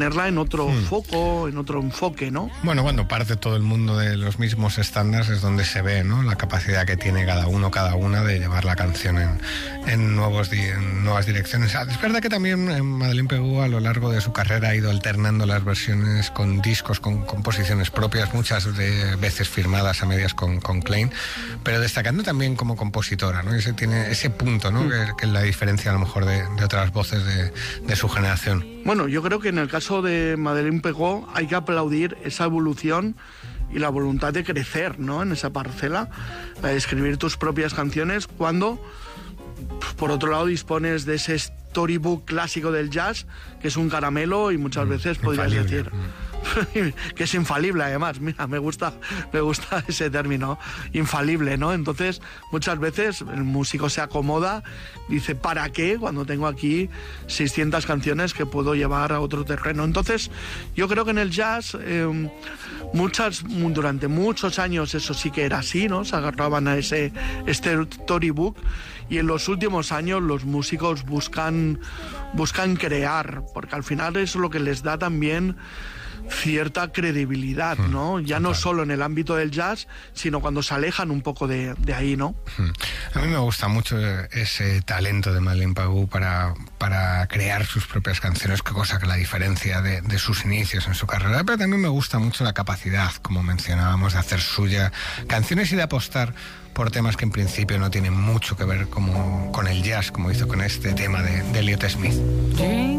ponerla en otro foco, en otro enfoque, ¿no? Bueno, cuando parte todo el mundo de los mismos estándares es donde se ve, ¿no?, la capacidad que tiene cada una de llevar la canción en nuevas direcciones. Es verdad que también Madeleine Peyroux a lo largo de su carrera ha ido alternando las versiones con discos, con composiciones propias, muchas de veces firmadas a medias con Klein, pero destacando también como compositora, ¿no? Tiene ese punto, ¿no?, que es la diferencia a lo mejor de otras voces de su generación. Bueno, yo creo que en el caso de Madeleine Peyroux hay que aplaudir esa evolución y la voluntad de crecer, ¿no?, en esa parcela, de escribir tus propias canciones cuando, por otro lado, dispones de ese storybook clásico del jazz, que es un caramelo y muchas veces podrías decir que es infalible. Además, mira, me gusta ese término, infalible, ¿no? Entonces, muchas veces el músico se acomoda, dice, ¿para qué? Cuando tengo aquí 600 canciones que puedo llevar a otro terreno. Entonces, yo creo que en el jazz, durante muchos años eso sí que era así, ¿no? Se agarraban a este storybook, y en los últimos años los músicos buscan crear, porque al final es lo que les da también cierta credibilidad, ¿no? Ya no solo en el ámbito del jazz, sino cuando se alejan un poco de ahí, ¿no? A mí me gusta mucho ese talento de Madeleine Peyroux para crear sus propias canciones, qué cosa que la diferencia de sus inicios en su carrera, pero también me gusta mucho la capacidad, como mencionábamos, de hacer suya canciones y de apostar por temas que en principio no tienen mucho que ver con el jazz, como hizo con este tema de Elliott Smith.